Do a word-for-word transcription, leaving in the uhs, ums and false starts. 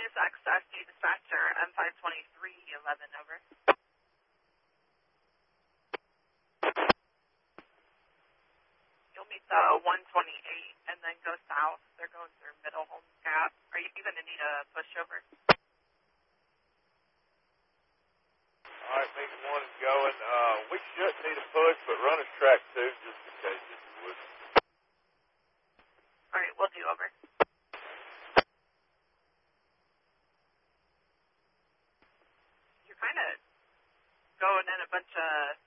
News X S D dispatcher, M five twenty-three eleven, over. You'll meet the one twenty-eight and then go south. They're going through Middle Holmes Gap. Are you going to need a pushover? All right, Megan one is going. Uh, we should need a push, but run us track two just in case if you would. All right, we'll do, over. You're kind of going in a bunch of